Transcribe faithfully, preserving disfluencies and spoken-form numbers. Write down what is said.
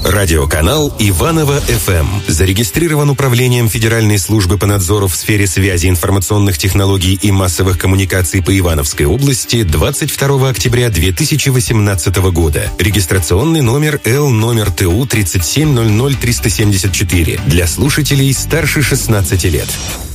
Радиоканал Иваново-эф эм зарегистрирован Управлением Федеральной службы по надзору в сфере связи, информационных технологий и массовых коммуникаций по Ивановской области двадцать второго октября две тысячи восемнадцатого года. Регистрационный номер Л номер Т У тридцать семь ноль ноль триста семьдесят четыре для слушателей старше шестнадцати лет.